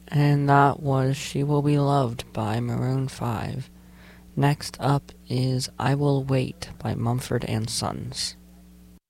And that was She Will Be Loved by Maroon 5. Next up is I Will Wait by Mumford & Sons.